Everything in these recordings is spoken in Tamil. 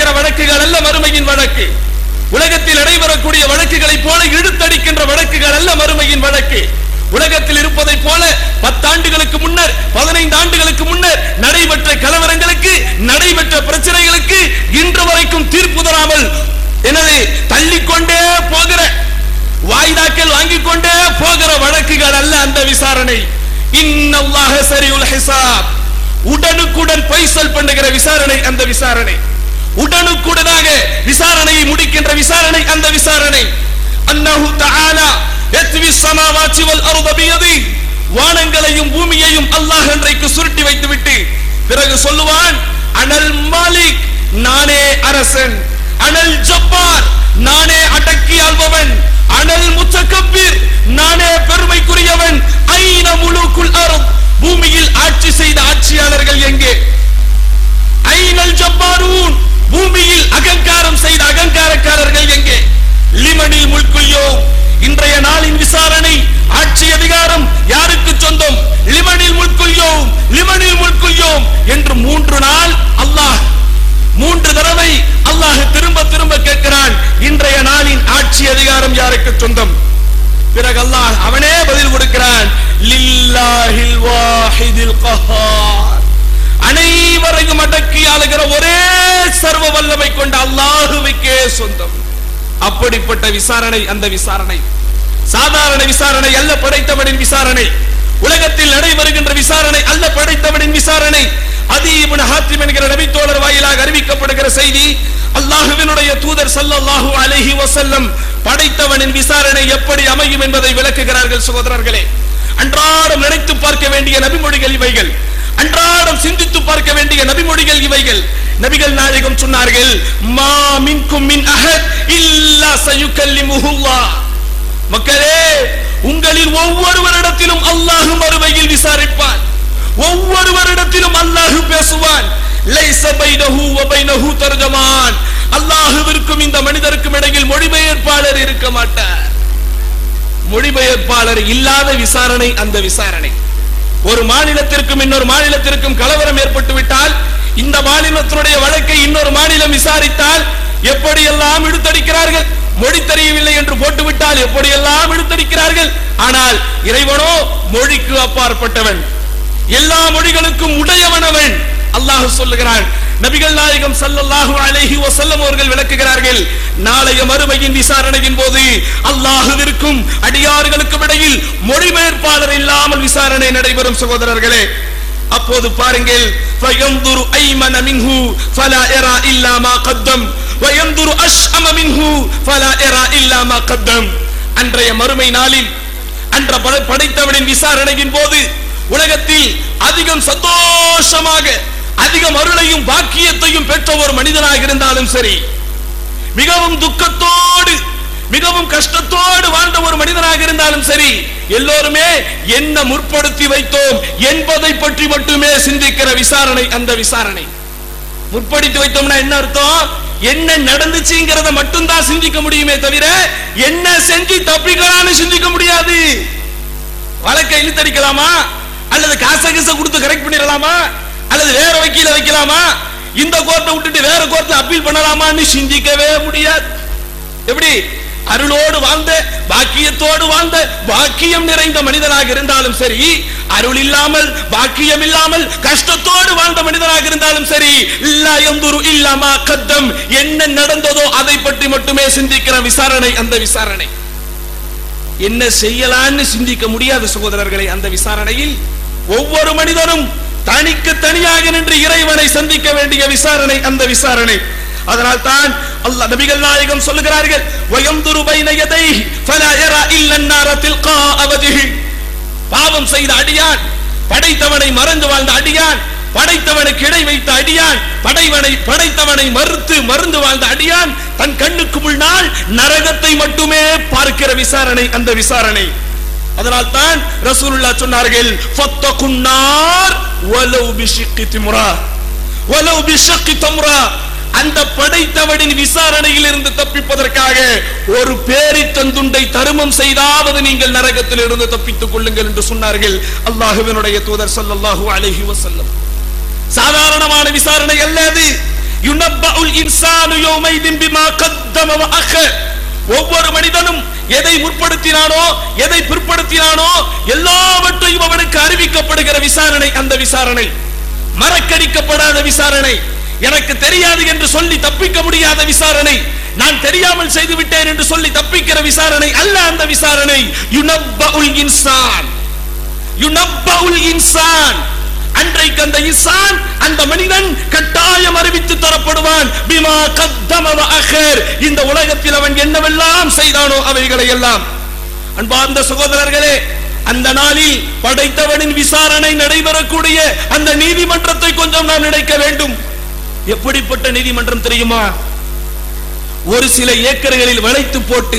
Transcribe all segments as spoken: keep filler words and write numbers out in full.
இழுத்தடிக்கிற வழக்குகள் அல்ல மறுமையின் வழக்கு. உலகத்தில் நடைபெறக்கூடிய வழக்குகளை போல இழுத்தடிக்கின்ற வழக்குகள் அல்ல மறுமையின் வழக்கு. உலகத்தில் இருப்பதை போல பத்தாண்டுகளுக்கு முன்னர் பதினைந்து ஆண்டுகளுக்கு முன்னர் நடைபெற்ற கலவரங்களுக்கு நடைபெற்ற பிரச்சனைகளுக்கு இன்று வரைக்கும் தீர்ப்பு தராமல் எனது தள்ளிக்கொண்டே போகிற வாய்தாக்கள் வாங்கிக் கொண்டே போகிற வழக்குகள் அல்ல அந்த விசாரணை. இன்னல்லாஹ ஸரீஉல் ஹிசாப், உடனுக்குடன் பைசல் பண்ணுகிற விசாரணை அந்த விசாரணை. உடனுக்குடனாக விசாரணையை முடிக்கின்ற விசாரணை அந்த விசாரணை. அல்லாஹ் தஆலா யத்வி ஸமாவாத்தி வல் அர்த பியதி, வானங்களையும் பூமியையும் அல்லாஹ் அன்றைக்கு சுருட்டி வைத்துவிட்டு பிறகு சொல்லுவான், அனல் மாலிக், நானே அரசன், அனல் ஜப்பார், நானே அடக்கி ஆள்பவன், அனல் முத்தகப்பிர், நானே பெருமைக்குரியவன், ஐன முலூக்குல் அர்த், பூமியில் ஆட்சி செய்த ஆட்சியாளர்கள் எங்கே? ஐனல் ஜப்பாரூன், பூமியில் அகங்காரம் செய்த அகங்காரக்காரர்கள் எங்கே? லிமனில் முல்குல் யௌம், இன்றைய நாளின் விசாரணை ஆட்சி அதிகாரம் யாருக்கு சொந்தம்? லிமனில் முல்குல் யௌம், லிமனில் முல்குல் யௌம் என்று மூன்று நாள் அல்லாஹ் மூன்று தடவை அல்லாஹ் திரும்ப திரும்ப கேட்கிறான், இன்றைய நாளின் ஆட்சி அதிகாரம் யாருக்கு சொந்தம்? பிறகு அல்லாஹ் அவனே பதில் கொடுக்கிறான், லில்லாஹில் வாஹிதில் கஹார், அனைவரையும் அடக்கி ஆளுகிற ஒரே சர்வ வல்லமை கொண்ட அல்லாஹ்வுக்கே சொந்தம். அப்படிப்பட்ட விசாரணை அந்த விசாரணை. சாதாரண விசாரணை அல்ல, படைத்தவனின் விசாரணை. உலகத்தில் நடைபெறுகின்ற விசாரணை அல்ல, படைத்தவனின் விசாரணை. அதி இப்னு ஹாத்திம் என்கிற நபி தோழர் வாயிலாக அறிவிக்கப்படுகிற செய்தி, அல்லாஹ்வினுடைய தூதர் ஸல்லல்லாஹு அலைஹி வஸல்லம் படைத்தவனின் விசாரணை எப்படி அமையும் என்பதை விளக்குகிறார்கள். சகோதரர்களே, அன்றாடம் நினைத்து பார்க்க வேண்டிய நபிமொழிகள் இவைகள், அன்றாடம் சிந்தித்து பார்க்க வேண்டிய நபிமொழிகள் இவைகள். நபிகள் நாயகம் சொன்னார்கள், மா மின்கும் மின் அஹத் இல்லா சயுகல்லிமுஹுல்லாஹ், மக்களே உங்களில் ஒவ்வொருவரிடத்திலும் அல்லாஹ் மறுமையில் விசாரிப்பான், ஒவ்வொருவரிடத்திலும் அல்லாஹ் பேசுவான். லைஸ பைனஹு வ பைனஹு தர்ஜமான், அல்லாஹ்விற்கும் இந்த மனிதருக்கும் இடையில் மொழிபெயர்ப்பாளர் இருக்க மாட்டார். மொழிபெயர்ப்பாளர் இல்லாத விசாரணை அந்த விசாரணை. ஒரு மாநிலத்திற்கும் இன்னொரு மாநிலத்திற்கும் கலவரம் ஏற்பட்டு விட்டால் இந்த மாநிலத்தினுடைய வழக்கை இன்னொரு மாநிலம் விசாரித்தால் எப்படியெல்லாம் இழுத்தடிக்கிறார்கள். மொழி தெரியவில்லை என்று போட்டுவிட்டால் எப்படியெல்லாம் இழுத்தடிக்கிறார்கள். ஆனால் இறைவனோ மொழிக்கு அப்பாற்பட்டவன், எல்லா மொழிகளுக்கும் உடையவனவன். அல்லாஹ் சொல்லுகிறான், நபிகள் நாயகம் ஸல்லல்லாஹு அலைஹி வஸல்லம் அவர்கள் விளக்குகிறார்கள், நாளைய மறுமையின் விசாரணையின் போது அல்லாஹ்விற்கும் அடியார்களுக்கும் இடையில் மொழிபெயர்ப்பாளர் இல்லாமல் விசாரணை நடைபெறும். சகோதரர்களே, அப்போது பாருங்கள், ஃபயன்துரு ஐமன மின்ஹு ஃபலா யரா இல்லா மா கத்தம் வயன்துரு அஷ்அம மின்ஹு ஃபலா யரா இல்லா மா கத்தம். அன்றைய மறுமை நாளில் அன்ற படைத்தவனின் விசாரணையின் போது உலகத்தில் அதிகம் சந்தோஷமாக அதிகம் அருளையும் பாக்கியத்தையும் பெற்ற ஒரு மனிதனாக இருந்தாலும் சரி, மிகவும் துக்கத்தோடு மிகவும் கஷ்டத்தோடு வாழ்ந்த ஒரு மனிதனாக இருந்தாலும் சரி, எல்லோருமே என்ன முற்படுத்தி வைத்தோம் என்பதை பற்றி மட்டுமே சிந்திக்கிற விசாரணை அந்த விசாரணை. முற்படுத்தி வைத்தோம்னா என்ன அர்த்தம்? என்ன நடந்துச்சுங்கிறத மட்டும்தான் சிந்திக்க முடியுமே தவிர என்ன செஞ்சு தப்பிக்கலான்னு சிந்திக்க முடியாது. வழக்கை இழுத்தடிக்கலாமா, அல்லது காசை கீச கொடுத்து கரெக்ட் பண்ணிடலாமா, அல்லது வேற வக்கீல வைக்கலாமா, இந்த கோர்ட்டை விட்டுட்டு வேற கோர்ட்ல அப்பீல் பண்ணலாமான்னு சிந்திக்கவே முடியாது. எப்படி அருளோடு வாழ்ந்த பாக்கியத்தோடு வாழ்ந்த பாக்கியம் நிறைந்த மனிதனாக இருந்தாலும் சரி, அருள் இல்லாமல் பாக்கியம் இல்லாமல் கஷ்டத்தோடு வாழ்ந்த மனிதனாக இருந்தாலும் சரி, லா யன்துரு இல்லா மா கத்தம், என்ன நடந்ததோ அதை பற்றி மட்டுமே சிந்திக்கிற விசாரணை அந்த விசாரணை. என்ன செய்யலான்னு சிந்திக்க முடியாத சகோதரர்களை, அந்த விசாரணையில் ஒவ்வொரு மனிதனும் தனிக்கு தனியாக நின்று இறைவனை சந்திக்க வேண்டிய விசாரணை அந்த விசாரணை. அதனால் தான் அல்லாஹ் நபிகள் நாயகம் சொல்லுகிறார்கள், வயம்துரு பைன யதைஹி ஃபலா யரா இல்லா النار تلقاء وجهه. பாவம் செய்த அடியான், படைத்தவனை மறந்து வாழ்ந்த அடியான், படைத்தவனுக்கு இடை வைத்த அடியான், படைவனை படைத்தவனை மறுத்து மறந்து வாழ்ந்த அடியான் தன் கண்ணுக்கு முன்னால் நரகத்தை மட்டுமே பார்க்கிற விசாரணை அந்த விசாரணை. அதனால் தான் ரசூலுல்லாஹ் சொன்னார்கள், ஃபத்தகுன் நார் வலவ் பிஷிக்கி திம்ரா வலவ் பிஷக்கி தம்ரா. அந்த படைத்தவனின் விசாரணையில் இருந்து தப்பிப்பதற்காக ஒரு பேரித்தந்துண்டை தருமம் செய்தாவது நீங்கள் நரகத்தில் இருந்து தப்பித்துக் கொள்ளுங்கள் என்று சொன்னார்கள் அல்லாஹ்வினுடைய தூதர் ஸல்லல்லாஹு அலைஹி வஸல்லம். சாதாரணமான விசாரணை அல்ல அது. யுனப்பஉல் இன்சானு யௌமைதின் பிமா கத்தம வ அഖர். ஒவ்வொரு மனிதனும் எதை முற்படுத்தினானோ எதை பிற்படுத்தினானோ எல்லாவற்றையும் அவனுக்கு அறிவிக்கப்படுகிற விசாரணை அந்த விசாரணை. மறக்கடிக்கப்படாத விசாரணை, எனக்கு தெரியாது என்று சொல்லி தப்பிக்க முடியாத விசாரணை, நான் தெரியாமல் செய்து விட்டேன் என்று சொல்லி தப்பிக்கிற விசாரணை அல்ல அந்த விசாரணை. யுனப்பஉல் இன்சான், யுனப்பஉல் இன்சான், அன்றைக்கு அந்த இன்சான் அந்த மனிதன் கட்டாயம் அறிவித்து தரப்படுவான். பிமா கத்தம வ அഖர், இந்த உலகத்தில் அவன் என்னவெல்லாம் செய்தானோ அவைகளை எல்லாம். அன்பார்ந்த சகோதரர்களே, அந்த நாளில் படைத்தவனின் விசாரணை நடைபெறக்கூடிய அந்த நீதிமன்றத்தை கொஞ்சம் நாம் நினைக்க வேண்டும். எப்படிப்பட்ட நீதிமன்றம் தெரியுமா? ஒரு சில ஏக்கர்களில் வளைத்து போட்டு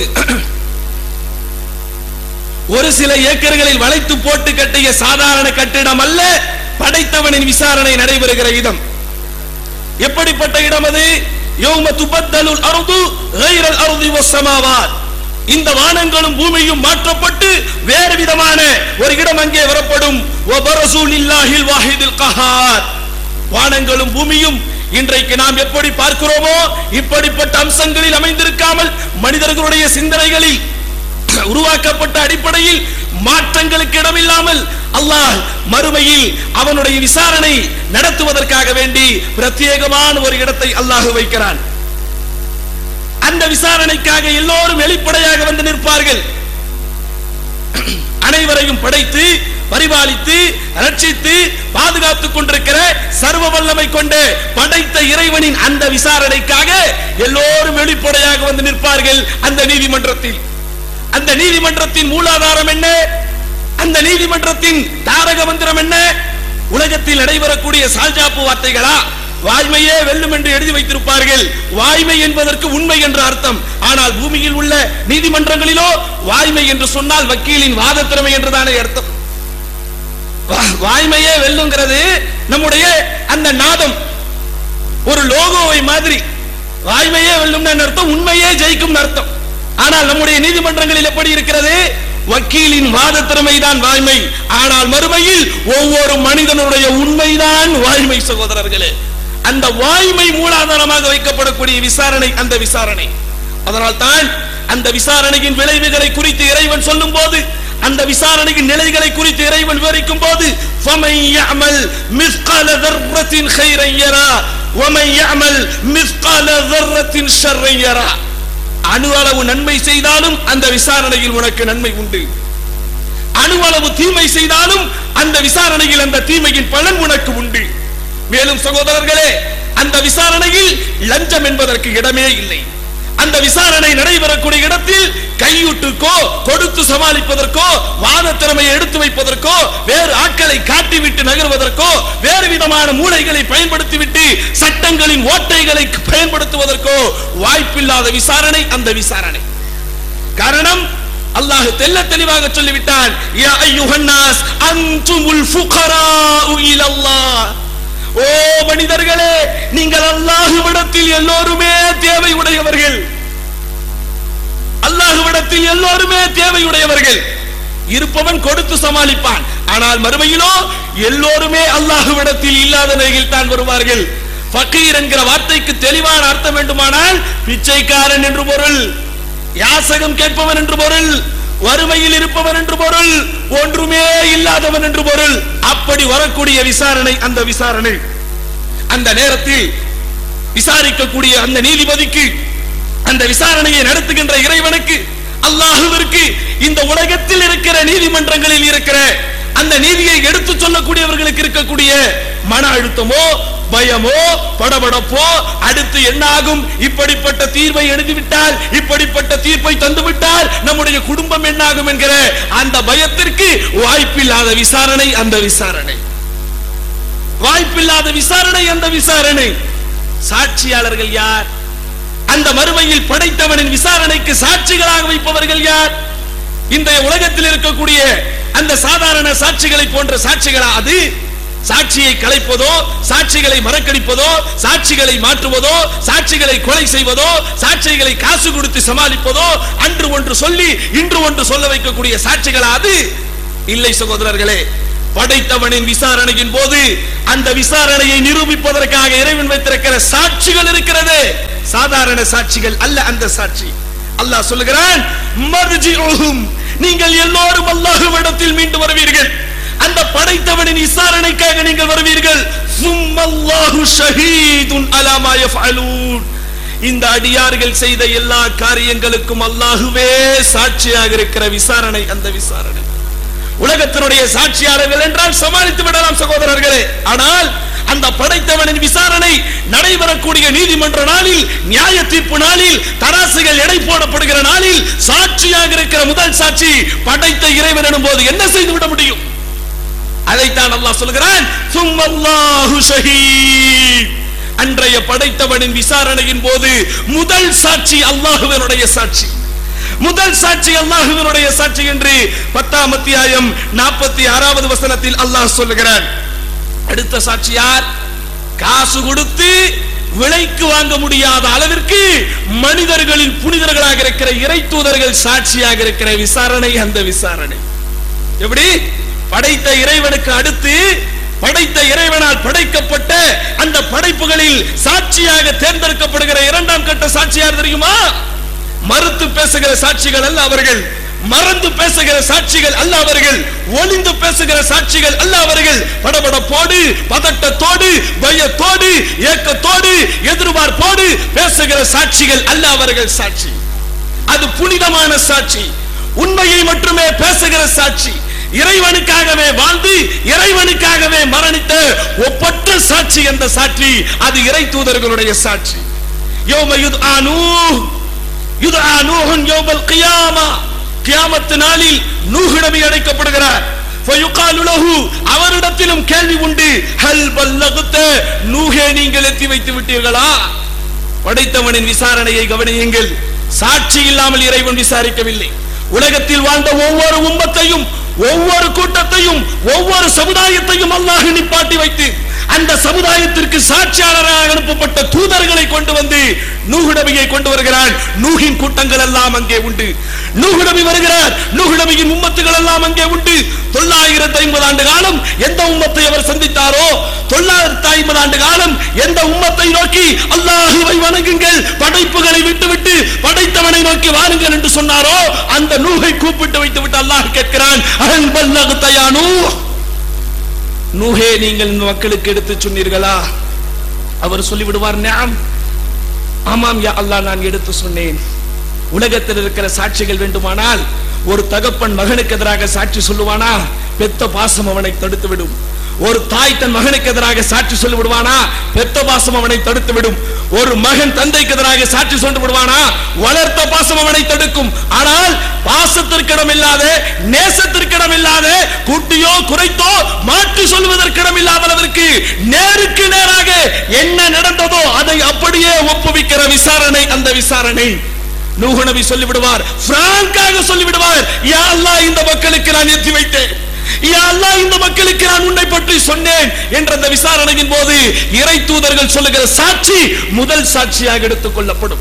ஒரு சில ஏக்கர்களில் வளைத்து போட்டு கட்டிய சாதாரண கட்டிடம் அல்ல படைத்தவனின் விசாரணை நடைபெறுகிற இடம். எப்படிப்பட்ட இடம் அது? யௌம துபத்தலுல் அர்து கைரல் அர்தி வஸ் ஸமாவாத், இந்த வானங்களும் பூமியும் மாற்றப்பட்டு வேறு விதமான ஒரு இடம் அங்கே வரப்படும். வபரசு லில்லாஹில் வாஹிதில் கஹார், வானங்களும் பூமியும் இன்றைக்கு நாம் எப்படி பார்க்கிறோமோ இப்படிப்பட்ட அம்சங்களில் அமைந்திருக்காமல் மனிதர்களுடைய சிந்தனைகளில் உருவாக்கப்பட்ட அடிப்படையில் மாற்றங்களுக்கு இடமில்லாமல் அல்லாஹ் மறுமையில் அவனுடைய விசாரணை நடத்துவதற்காக வேண்டி பிரத்யேகமான ஒரு இடத்தை அல்லாஹ் வைக்கிறான். அந்த விசாரணைக்காக எல்லோரும் வெளிப்படையாக வந்து நிற்பார்கள். அனைவரையும் படைத்து பரிபாலித்து ரட்சித்து பாதுகாத்துக் கொண்டிருக்கிற சர்வ வல்லமை கொண்டு படைத்த இறைவனின் அந்த விசாரணைக்காக எல்லோரும் வெளிப்படையாக வந்து நிற்பார்கள் அந்த நீதிமன்றத்தில். அந்த நீதிமன்றத்தின் மூலாதாரம் என்ன? அந்த நீதிமன்றத்தின் தாரக மந்திரம் என்ன? உலகத்தில் நடைபெறக்கூடிய சால்ஜாப்பு வார்த்தைகளா? வாய்மையே வெல்லும் என்று எழுதி வைத்திருப்பார்கள். வாய்மை என்பதற்கு உண்மை என்ற அர்த்தம். ஆனால் பூமியில் உள்ள நீதிமன்றங்களிலோ வாய்மை என்று சொன்னால் வக்கீலின் வாத திறமை என்றுதானே அர்த்தம். வாய்மையே வெல்லுங்கிறது நம்முடைய அந்த நாதம் ஒரு லோகோவை மாதிரி. வாய்மையே வெல்லும் அர்த்தம், உண்மையே ஜெயிக்கும் அர்த்தம். ஆனால் நம்முடைய நீதிமன்றங்களில் எப்படி இருக்கிறது? வக்கீலின் வாத திறமைதான் வாய்மை, ஆனால் மறுமையில் ஒவ்வொரு மனிதனுடைய உண்மைதான் வாய்மை. சகோதரர்களே, அந்த வாய்மை மூலாதாரமாக வைக்கப்படக்கூடிய விசாரணை அந்த விசாரணை. அதனால் தான் அந்த விசாரணையின் விளைவுகளை குறித்து இறைவன் சொல்லும் போது, அந்த விசாரணையின் நிலைகளை குறித்து இறைவன் விவரிக்கும் போது, ஃபமன் யஅமல் மிஸ்கால தர்ரத்தின் கைரன் யரா வமன் யஅமல் மிஸ்கால தர்ரத்தின் ஷர்ரன் யரா. அணு அளவு நன்மை செய்தாலும் அந்த விசாரணையில் உனக்கு நன்மை உண்டு, அணு அளவு தீமை செய்தாலும் அந்த விசாரணையில் அந்த தீமையின் பலன் உனக்கு உண்டு. மேலும் சகோதரர்களே, அந்த விசாரணையில் லஞ்சம் என்பதற்கு இடமே இல்லை. அந்த விசாரணை நடைபெறக்கூடிய இடத்தில் கையூட்டுக்கோ கொடுத்து சமாளிப்பதற்கோ வாத திறமையை எடுத்து வைப்பதற்கோ வேறு ஆட்களை காட்டிவிட்டு நகர்வதற்கோ வேறு விதமான மூளைகளை பயன்படுத்திவிட்டு சட்டங்களின் ஓட்டைகளை பயன்படுத்துவதற்கோ வாய்ப்பில்லாத விசாரணை அந்த விசாரணை. காரணம், அல்லாஹ் தெல்ல தெளிவாக சொல்லிவிட்டான், யா அய்யுஹன் நாஸ் அன்துமுல் ஃபுகராஉ இலல்லாஹ். ஓ மனிதர்களே, நீங்கள் அல்லாஹ்விடத்தில் எல்லோருமே தேவை உடையவர்கள். அல்லாஹ்விடத்தில் எல்லோருமே தேவை உடையவர்கள். இருப்பவன் கொடுத்து சமாளிப்பான். ஆனால் மறுமையிலோ எல்லோருமே அல்லாஹ்விடத்தில் இல்லாத நிலையில் தான் வருவார்கள். ஃபகீர் என்கிற வார்த்தைக்கு தெளிவான அர்த்தம் வேண்டுமானால் பிச்சைக்காரன் என்று பொருள், யாசகம் கேட்பவன் என்று பொருள், வறுமையில் இருப்பவன் என்று பொருள், ஒன்றுமே இல்லாதவன் என்று பொருள். அப்படி வரக்கூடிய விசாரணை அந்த விசாரணை. அந்த நேரத்தில் விசாரிக்கக்கூடிய அந்த நீதிபதிக்கு, அந்த விசாரணையை நடத்துகின்ற இறைவனுக்கு, அல்லாஹ்விற்கு இந்த உலகத்தில் இருக்கிற நீதிமன்றங்களில் இருக்கிற அந்த நீதியை எடுத்து சொல்லக்கூடியவர்களுக்கு இருக்கக்கூடிய மன அழுத்தமோ பயமோ படபடப்போ, அடுத்து என்னாகும், இப்படிப்பட்ட தீர்வை எழுதிவிட்டால் இப்படிப்பட்ட தீர்ப்பை தந்துவிட்டால் நம்முடைய குடும்பம் என்னாகும் என்கிற அந்த பயத்திற்கு வாய்ப்பில்லாத விசாரணை அந்த விசாரணை. வாய்ப்பில்லாத விசாரணை அந்த விசாரணை. சாட்சியாளர்கள் யார்? அந்த மறுமையில் படைத்தவனின் விசாரணைக்கு சாட்சிகளாக வைப்பவர்கள் யார்? இந்த உலகத்தில் இருக்கக்கூடிய அந்த சாதாரண சாட்சிகளை போன்ற சாட்சிகளா? அது சாட்சியை கலைப்பதோ, சாட்சிகளை மறக்கடிப்பதோ, சாட்சிகளை மாற்றுவதோ, சாட்சிகளை கொலை செய்வதோ, சாட்சிகளை காசு கொடுத்து சமாளிப்பதோ, அன்று ஒன்று சொல்லி இன்று ஒன்று சொல்ல வைக்கக்கூடிய சாட்சிகளா? அது இல்லை சகோதரர்களே. படைத்தவனின் விசாரணையின் போது அந்த விசாரணையை நிரூபிப்பதற்காக இறைவன் வைத்திருக்கிற சாட்சிகள் இருக்கிறது. சாதாரண சாட்சிகள் அல்ல. அந்த சாட்சி அல்லாஹ் சொல்லுகிறான், மர்ஜிஉஹும், நீங்கள் எல்லோரும் அல்லாஹ்விடத்தில் மீண்டு வருவீர்கள். அந்த படைத்தவனின் விசாரணைக்காக நீங்கள் வருவீர்கள். சும்மல்லாஹு ஷஹீதுன் அலா மா யஃஅலூன், இந்த அடியார்கள் செய்த எல்லா காரியங்களுக்கும் அல்லாஹ்வே சாட்சியாக இருக்கிற விசாரணை அந்த விசாரணை. உலகத்தினுடைய சாட்சியாளர்கள் என்றால் சமாளித்து விடலாம் சகோதரர்களே. ஆனால் அந்த படைத்தவனின் விசாரணை நடைபெறக்கூடிய நீதிமன்ற நாளில், நியாய தீர்ப்பு நாளில், தராசுகள் எடை போடப்படுகிற நாளில் சாட்சியாக இருக்கிற முதல் சாட்சி படைத்த இறைவன் எனும் போது என்ன செய்து விட முடியும்? அதைத்தான் அல்லாஹ் சொல்கிறான், சும்மல்லாஹு ஷஹீத். அன்றைய படைத்தவனின் விசாரணையின் போது முதல் சாட்சி அல்லாஹ்வினுடைய சாட்சி. முதல் சாட்சி அல்லாஹ்வினுடைய சாட்சி என்று பத்தாம் அத்தியாயம் நாற்பத்தி ஆறாவது வசனத்தில் அல்லாஹ் சொல்லுகிறான். அடுத்த சாட்சி யார்? காசு கொடுத்து விலைக்கு வாங்க முடியாத அளவிற்கு மனிதர்களின் புனிதர்களாக இருக்கிற இறை தூதர்கள் சாட்சியாக இருக்கிற விசாரணை அந்த விசாரணை. எப்படி? படைத்த இறைவனுக்கு அடுத்து படைத்த இறைவனால் படைக்கப்பட்ட அந்த படைப்புகளில் சாட்சியாக தேர்ந்தெடுக்கப்படுகிற இரண்டாம் கட்ட சாட்சியார் தெரியுமா? மறுத்து பேசுகிற சாட்சிகள் அல்ல அவர்கள், மறந்து பேசுகிற சாட்சிகள் அல்ல அவர்கள், ஒளிந்து பேசுகிற சாட்சிகள் அல்ல அவர்கள். படபடப்போடு, பதட்டத்தோடு, பயத்தோடு, ஏக்கத்தோடு, எதிர்பார்ப்போடு பேசுகிற சாட்சிகள் அல்ல அவர்கள் சாட்சி. அது புனிதமான சாட்சி, உண்மையை மட்டுமே பேசுகிற சாட்சி, இறைவனுக்காகவே வாழ்ந்து இறைவனுக்காகவே மரணித்த ஒப்பற்ற சாட்சி. அந்த சாட்சி அது இறை தூதர்களுடைய சாட்சி. யௌம யுத்ஆனூ யுத்ஆனூஹுன் யௌமல் கியாமா, கியாமத் நாளில் நூஹ் நபி அழைக்கப்படுகிறார். ஃபயுகாலு லஹு, அவரிடத்திலும் கேள்வி உண்டு. ஹல் பல்லகத, நூஹே நீங்கள் எத்தி வைத்து விட்டீர்களா? படைத்தவனின் விசாரணையை கவனியுங்கள். சாட்சி இல்லாமல் இறைவன் விசாரிக்கவில்லை. உலகத்தில் வாழ்ந்த ஒவ்வொரு உம்மத்தையும், ஒவ்வொரு கூட்டத்தையும், ஒவ்வொரு சமுதாயத்தையும் அல்லாஹ் நிப்பாட்டி வைத்து அந்த சமுதாயத்திற்கு சாட்சியாளராக அனுப்பப்பட்ட தூதர்களை கொண்டு வந்து நூஹ் நபியை கொண்டு வருகிறார். நூஹின் கூட்டங்கள் எல்லாம் அங்கே உண்டு. நூஹ் நபி வருகிறார், நூஹ் நபியின் உம்மத்துகள் எல்லாம் அங்கே உண்டு. தொள்ளாயிரத்தி ஐம்பது ஆண்டு காலம் எந்த உம்மத்தை அவர் சந்தித்தாரோ, தொள்ளாயிரத்தி ஐம்பது ஆண்டு காலம் எந்த உம்மத்தை நோக்கி அல்லாஹுவை வணங்குங்கள், படைப்புகளை விட்டுவிட்டு படைத்தவனை நோக்கி வாருங்கள் என்று சொன்னாரோ, அந்த நூஹை கூப்பிட்டு வைத்து விட்டு அல்லாஹ் கேட்கிறான், அல் பல்லகத யா நூஹ், நூஹே நீங்கள் இந்த மக்களுக்கு எடுத்து சொன்னீர்களா? அவர் சொல்லிவிடுவார், நாம் ஆமாம் யா அல்லாஹ், நான் எடுத்து சொன்னேன். உலகத்தில் இருக்கிற சாட்சிகள் வேண்டுமானால் ஒரு தகப்பன் மகனுக்கு எதிராக சாட்சி சொல்லுவானா? பெத்த பாசம் அவனை தடுத்து விடும். ஒரு தாய் தன் மகனுக்கு எதிராக சாட்சி சொல்லி விடுவானா? பெத்த பாசம் அவனை தடுத்து விடும். ஒரு மகன் தந்தைக்கு எதிராக சாட்சி சொல்லி விடுவானா? வளர்த்த பாசம் அவனை தடுக்கும். ஆனால் பாசத்திற்கிடம் இல்லாத, நேசத்திற்கிடம் இல்லாத, கூட்டியோ குறைத்தோ மாற்றி சொல்வதற்கிடம் இல்லாத அளவிற்கு நேருக்கு நேராக என்ன நடந்ததோ அதை அப்படியே ஒப்புவிக்கிற விசாரணை அந்த விசாரணை. நூஹ் நபி சொல்லிவிடுவார், பிராங்காக சொல்லிவிடுவார், யா அல்லாஹ் இந்த மக்களுக்கு நான் எத்தி வைத்தேன், யா அல்லாஹ் இந்த மக்களுக்கு நான் உன்னை பற்றி சொன்னேன் என்ற அந்த விசாரணையின் போது இறை தூதர்கள் சொல்லுகிற சாட்சி முதல் சாட்சியாக எடுத்துக் கொள்ளப்படும்.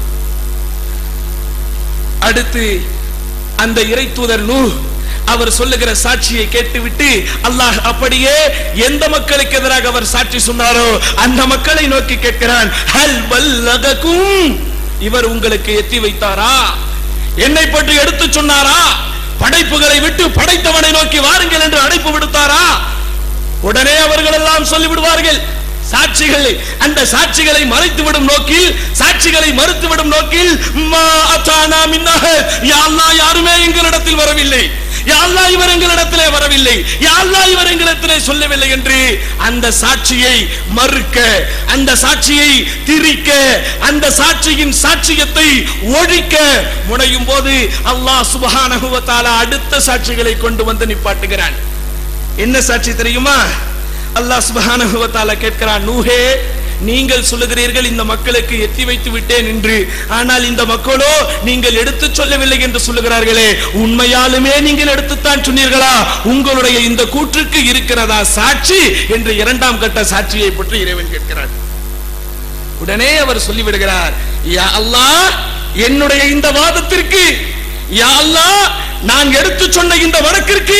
அடுத்து அந்த இறை தூதர் நூஹ் அவர் சொல்லுகிற சாட்சியை கேட்டுவிட்டு அல்லாஹ் அப்படியே எந்த மக்களுக்கு எதிராக அவர் சாட்சி சொன்னாரோ அந்த மக்களை நோக்கி கேட்கிறான், ஹல் பல்லககும், இவர் உங்களுக்கு எத்தி வைத்தாரா? என்னை பற்றி எடுத்து சொன்னாரா? படைப்புகளை விட்டு படைத்தவனை நோக்கி வாருங்கள் என்று அழைப்பு விடுத்தாரா? உடனே அவர்கள் எல்லாம் சொல்லிவிடுவார்கள் சாட்சிகளை. அந்த சாட்சிகளை மறைத்துவிடும் நோக்கில், சாட்சிகளை மறுத்துவிடும் நோக்கில், மா அதானா மின் அஹத், யா அல்லாஹ் யாருமே எங்களிடத்தில் வரவில்லை, யா அல்லாஹ் இவர் எங்களிடத்திலே வரவில்லை, யா அல்லாஹ் இவர் எங்களிடத்திலே சொல்லவில்லை என்று அந்த சாட்சியை மறுக்க, அந்த சாட்சியை திரிக்க, அந்த சாட்சியின் சாட்சியத்தை ஒழிக்க முனையும் போது அல்லாஹ் சுப்ஹானஹு வ தஆலா அடுத்த சாட்சிகளை கொண்டு வந்து நிப்பாட்டுகிறான். என்ன சாட்சி தெரியுமா? அல்லாஹ் சுப்ஹானஹு வ தஆலா கேட்கிறான், நூஹே நீங்கள் சொல்லுகிறீர்கள் இந்த மக்களுக்கு எத்தி வைத்து விட்டேன் என்று, ஆனால் இந்த மக்களோ நீங்கள் எடுத்து சொல்லவில்லை என்று சொல்லுகிறார்களே, உண்மையாலுமே நீங்கள் எடுத்துத்தான் சொன்னீர்களா? உங்களுடைய இந்த கூற்றுக்கு இருக்கிறதா சாட்சி என்று இரண்டாம் கட்ட சாட்சியை பற்றி இறைவன் கேட்கிறார். உடனே அவர் சொல்லிவிடுகிறார், யா அல்லாஹ் என்னுடைய இந்த வாதத்திற்கு, யா அல்லாஹ் நான் எடுத்து சொன்ன இந்த வழக்கிற்கு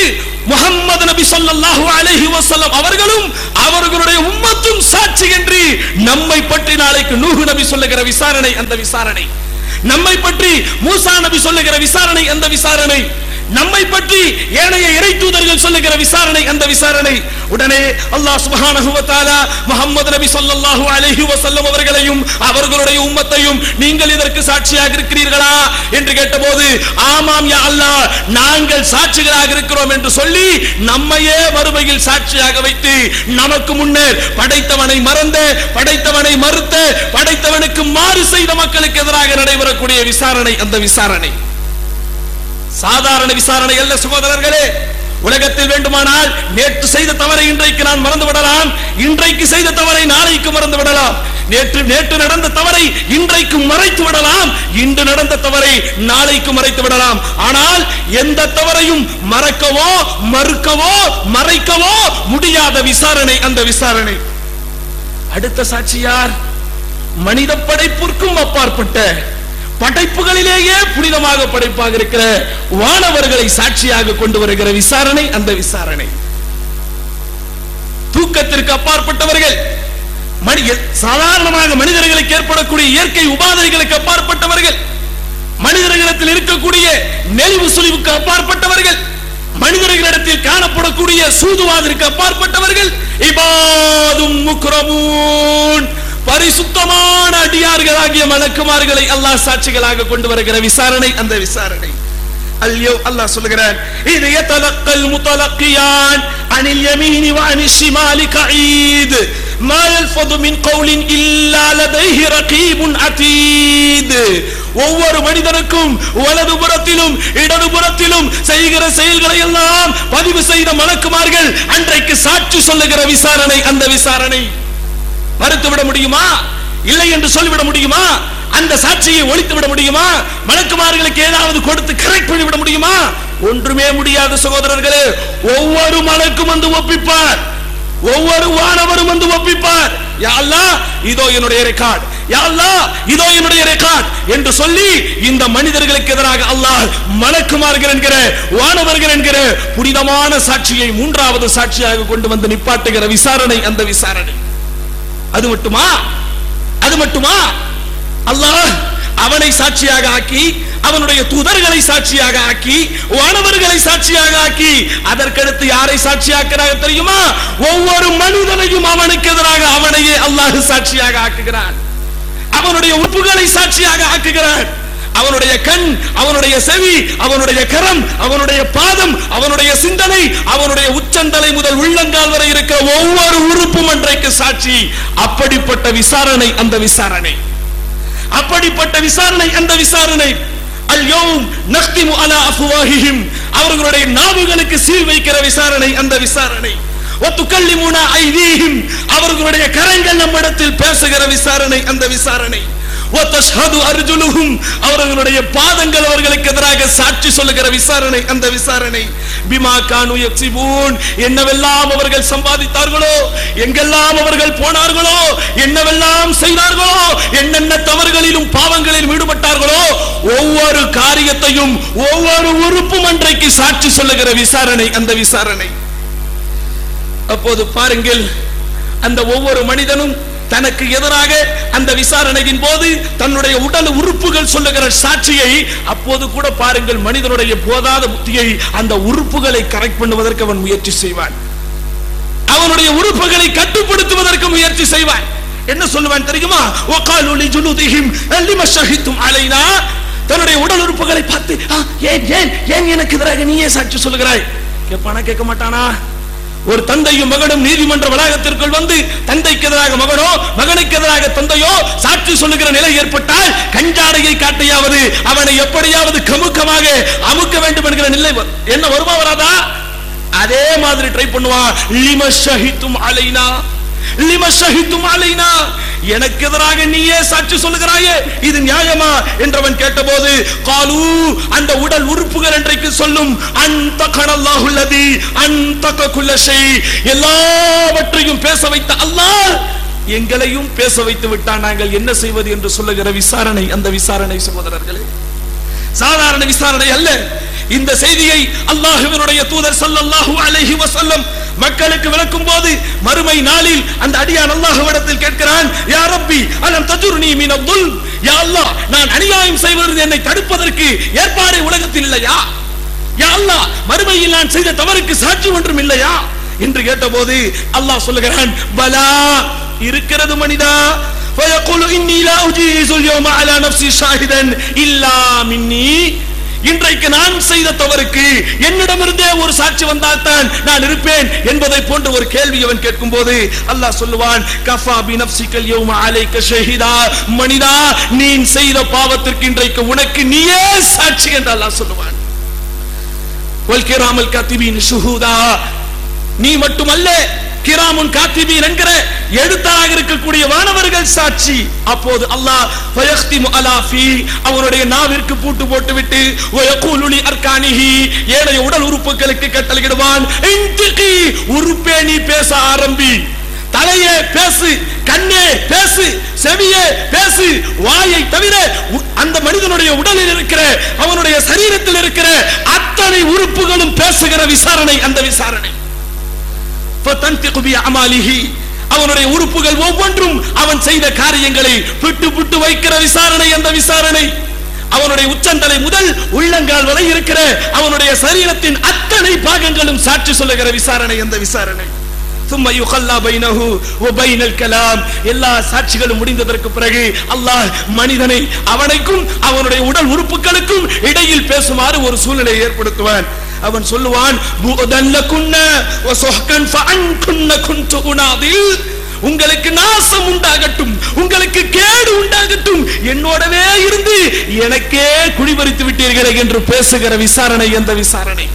முஹம்மது நபி ஸல்லல்லாஹு அலைஹி வஸல்லம் அவர்களும் அவர்களுடைய உம்மத்தும் சாட்சி என்று நம்மை பற்றி நாளைக்கு நூஹ் நபி சொல்லுகிற விசாரணை அந்த விசாரணை, நம்மை பற்றி மூசா நபி சொல்லுகிற விசாரணை அந்த விசாரணை, நம்மை பற்றி ஏனைய இறை தூதர்கள் சொல்லுகிற விசாரணை அந்த விசாரணை. உடனே அல்லாஹ் சுப்ஹானஹு வ தஆலா முஹம்மது நபி ஸல்லல்லாஹு அலைஹி வஸல்லம் அவர்களையும் அவர்களுடைய உம்மத்தையும் நீங்கள் இதற்கு சாட்சியாக இருக்கிறீர்களா என்று கேட்டபோது ஆமாம் யா அல்லாஹ் நாங்கள் சாட்சிகளாக இருக்கிறோம் என்று சொல்லி நம்மையே மறுமையில் சாட்சியாக வைத்து நமக்கு முன்னர் படைத்தவனை மறந்த, படைத்தவனை மறுத்த, படைத்தவனுக்கு மாறு செய்த மக்களுக்கு எதிராக நடைபெறக்கூடிய விசாரணை அந்த விசாரணை. சாதாரண விசாரணை அல்ல சகோதரர்களே. உலகத்தில் வேண்டுமானால் நேற்று செய்த தவறை இன்றைக்கு நான் மறந்து விடலாம், இன்றைக்கு செய்த தவறை நாளைக்கு மறந்து விடலாம், நேற்று நேற்று நடந்த தவறை இன்றைக்கு மறைத்து விடலாம், இன்று நடந்த தவறை நாளைக்கு மறைத்து விடலாம். ஆனால் எந்த தவறையும் மறக்கவோ மறுக்கவோ மறைக்கவோ முடியாத விசாரணை அந்த விசாரணை. அடுத்த சாட்சி யார்? மனித படைப்பிற்கும் அப்பாற்பட்ட படைப்புகளிலேயே புனிதமாக படைப்பாக இருக்கிற வானவர்களை சாட்சியாக கொண்டு வருகிற விசாரணை அந்த விசாரணை. தூக்கத்திற்கு அப்பாற்பட்டவர்கள், சாதாரணமாக மனிதர்களுக்கு ஏற்படக்கூடிய இயற்கை உபாதைகளுக்கு அப்பாற்பட்டவர்கள், மனிதர்களிடத்தில் இருக்கக்கூடிய நெளிவு சுழிவுக்கு அப்பாற்பட்டவர்கள், மனிதர்களிடத்தில் காணப்படக்கூடிய சூதுவாதிற்கு அப்பாற்பட்டவர்கள், இபாதும் முக்ரமூன் பரிசுத்தமான அடியார்களாகிய மலக்குமார்களை அல்லாஹ் சாட்சிகளாக கொண்டு வருகிற விசாரணை அந்த விசாரணை. அல்யோ அல்லாஹ் சொல்கிறார், இது யதலக்கல் முத்தலக்கியான் அனில் யமீனி வ அனிஷ் ஷிமாலி கஈத் மா யல்ஃபது மின் கௌலின் இல்லா லதைஹி ரகீபுன் அதீத். ஒவ்வொரு மனிதனுக்கும் வலதுபுறத்திலும் இடதுபுறத்திலும் செய்கிற செயல்களை எல்லாம் பதிவு செய்த மலக்குமார்கள் அன்றைக்கு சாட்சி சொல்லுகிற விசாரணை அந்த விசாரணை. மறுத்து விட முடியுமா? இல்லை என்று சொல்லிவிட முடியுமா? அந்த சாட்சியை ஒழித்து விட முடியுமா? மலக்குமார்களுக்கு ஏதாவது கொடுத்து கரெக்ட் பண்ணி விட முடியுமா? ஒன்றுமே முடியாது சகோதரர்களே. ஒவ்வொரு மலக்கும் வந்து ஒப்பிப்பார், ஒவ்வொரு வானவரும் வந்து ஒப்பிப்பார். யா அல்லாஹ் இதோ என்னுடைய ரெக்கார்ட், யா அல்லாஹ் இதோ என்னுடைய ரெக்கார்ட் என்று சொல்லி இந்த மனிதர்களுக்கு எதிராக அல்லாஹ் மலக்குமார்கள் என்கிற வானவர்கள் என்கிற புனிதமான சாட்சியை மூன்றாவது சாட்சியாக கொண்டு வந்து நிப்பாட்டுகிற விசாரணை அந்த விசாரணை. அது மட்டுமா? அது மட்டுமா? அல்லாஹ் அவனை சாட்சியாக ஆக்கி, அவனுடைய தூதர்களை சாட்சியாக ஆக்கி, வானவர்களை சாட்சியாக ஆக்கி, அதற்கடுத்து யாரை சாட்சியாக்குறாங்க தெரியுமா? ஒவ்வொரு மனிதனையும் அவனுக்கு எதிராக அவனையே அல்லாஹ் சாட்சியாக ஆக்குகிறான். அவனுடைய உறுப்புகளை சாட்சியாக ஆக்குகிறான். அவனுடைய கண், அவனுடைய செவி, அவனுடைய கரம், அவனுடைய பாதம், அவனுடைய சிந்தனை, அவனுடைய உச்சந்தலை முதல் உள்ளங்கால் வரை இருக்கிற ஒவ்வொரு உறுப்பும் அன்றைக்கு சாட்சி. அப்படிப்பட்ட விசாரணை அந்த விசாரணை, அப்படிப்பட்ட விசாரணை அந்த விசாரணை. அல்யௌம் நக்திமு அலா அஃப்வாஹிஹிம், அவர்களுடைய நாவுகளுக்கு சீல் வைக்கிற விசாரணை அந்த விசாரணை. வதுகல்லிமுனா ஐதீஹிம், அவர்களுடைய கரங்கள் நம்மிடத்தில் பேசுகிற விசாரணை அந்த விசாரணை. வதஷ்ஹது அர்ஜுலுஹும், அவர்களுடைய பாதங்கள் அவர்களுக்கு எதிராக சாட்சி சொல்லுகிற விசாரணை அந்த விசாரணை. பிமா கானு யக்ஸிபூன், என்னவெல்லாம் அவர்கள் சம்பாதித்தார்களோ, எங்கெல்லாம் அவர்கள் போனார்களோ, என்னவெல்லாம் செய்தார்களோ, என்னென்ன தவறுகளிலும் பாவங்களிலும் ஈடுபட்டார்களோ, ஒவ்வொரு காரியத்தையும் ஒவ்வொரு உறுப்பும் அன்றைக்கு சாட்சி சொல்லுகிற விசாரணை அந்த விசாரணை. அப்போது பாருங்கள், அந்த ஒவ்வொரு மனிதனும் தனக்கு எதிராக அந்த விசாரணையின் போது தன்னுடைய உடல் உறுப்புகள் சொல்லுகிற சாட்சியை, அப்போது கூட பாருங்கள் மனிதனுடைய போதாத புத்தியை அந்த உறுப்புகளை கரெக்ட் பண்ணுவதற்கு அவன் முயற்சி செய்வான், அவனுடைய உறுப்புகளை கட்டுப்படுத்துவதற்கு முயற்சி செய்வான். என்ன சொல்லுவான் தெரியுமா? வகாலு லிஜுலுதிஹிம் லிமா ஷஹிதும் அலைனா, தன்னுடைய உடல் உறுப்புகளை பார்த்து ஏன் ஏன் ஏன் எனக்கு எதிராக நீயே சாட்சி சொல்லுகிறாய் கேட்பானா? கேட்க மாட்டானா? ஒரு தந்தையும் மகனும் நீதிமன்ற வளாகத்திற்குள் வந்து தந்தைக்கு எதிராக மகனோ, மகனுக்கு எதிராக தந்தையோ சாட்சி சொல்லுகிற நிலை ஏற்பட்டால் கஞ்சாடையை காட்டியாவது அவனை எப்படியாவது கமுக்கமாக அமுக்க வேண்டும் என்கிற நிலை என்ன வருமா வராதா? அதே மாதிரி ட்ரை பண்ணுவான். லிமா ஷஹிதும் அலைனா, லிமா ஷஹிதும் அலைனா, எனக்கு எதிராக நீயே சாட்சி சொல்லுகிறாயே, இது நியாயமா என்றவன் கேட்டபோது காலு, அந்த உடல் உறுப்புகள் என்றைக்கு சொல்லும், அன்தகனல்லாஹு அல்லதி அன்தக குல்ல ஷை, எல்லாவற்றையும் பேச வைத்த அல்லாஹ் எங்களையும் பேச வைத்து விட்டான், நாங்கள் என்ன செய்வது என்று சொல்லுகிற விசாரணை அந்த விசாரணை. சகோதரர்களே, சாதாரண விசாரணை அல்ல. இந்த செய்தியை அல்லாஹ்வினுடைய தூதர் ஸல்லல்லாஹு அலைஹி வஸல்லம் மக்களுக்கு விளக்கும் போது மறுமை நாளில் அந்த அடியான் அல்லாஹ்விடத்தில் கேட்கிறான், யா ரப்பி அலம் தஜுர்னி மினல் துல்ம், யா அல்லாஹ் நான் அநியாயம் செய்வது என்னை தடுப்பதற்கு ஏற்பாடு உலகத்தில் இல்லையா? யா அல்லாஹ் மறுமையில் நான் செய்த தவறுக்கு சாட்சி ஒன்றும் இல்லையா என்று கேட்டபோது அல்லாஹ் சொல்லுகிறான், பலா இருக்கிறது மனிதா. فيقول إني لا أجيز اليوم على نفسي شاهدا إلا مني. இன்றைக்கு நான் செய்த தவறுக்கு என்னிடமிருந்தே ஒரு சாட்சி வந்தால்தான் நான் இருப்பேன் என்பதை போன்ற ஒரு கேள்வி அவன் கேட்கும் போது அல்லாஹ் சொல்லுவான், கஃபா பி நஃப்ஸிகல் யௌம அலைக ஷஹீதா, மனிதா நீ செய்த பாவத்திற்கு இன்றைக்கு உனக்கு நீயே சாட்சி என்று அல்லாஹ் சொல்லுவான். வல் கிராமல் காத்திபீன் ஷுஹூதா, நீ மட்டுமல்ல கிராமுன் காத்திபீன் என்கிற எழுத்தாளராக இருக்கக்கூடிய வானவர்கள் சாட்சி. அப்போது அல்லாஹ் ஃபயக்திமு அலா ஃபீ, அவருடைய நாவிற்கு பூட்டு போட்டுவிட்டு வயகூலு லி அர்கானிஹி, ஏனைய உடல் உறுப்புகளுக்கு கட்டளையிடுவான், இன்திகி உறுப்பே நீ பேச ஆரம்பி, தலையே பேசு, கண்ணே பேசு, செவியே பேசு. வாயை தவிர அந்த மனிதனுடைய உடலில் இருக்கிற அவனுடைய சரீரத்தில் இருக்கிற அத்தனை உறுப்புகளும் பேசுகிற விசாரணை அந்த விசாரணை. ஃபதன்திகு பி அமாலிஹி, அவனுடைய உறுப்புகள் ஒவ்வொன்றும் அவன் செய்த காரியங்களை பிட்டு பிட்டு வைக்கிற விசாரணை அந்த விசாரணை. அவனுடைய உச்சந்தலை முதல் உள்ளங்கால் வரை இருக்கிற அவனுடைய சரீரத்தின் அத்தனை பாகங்களும் சாட்சி சொல்லுகிற விசாரணை அந்த விசாரணை. ثم يخلى بينه وبين الكلام, எல்லா சாட்சிகளும் முடிந்ததற்கு பிறகு அல்லாஹ் மனிதனை அவனுக்கும் அவனுடைய உடல் உறுப்புகளுக்கும் இடையில் பேசுமாறு ஒரு சூழ்நிலையை ஏற்படுத்துவான். அவன் சொல்லுவான், உங்களுக்கு நாசம் உண்டாகட்டும், உங்களுக்கு கேடு உண்டாகட்டும், என்னோடவே இருந்து எனக்கே குடிபறித்து விட்டீர்களே என்று பேசுகிற விசாரணை அந்த விசாரணை.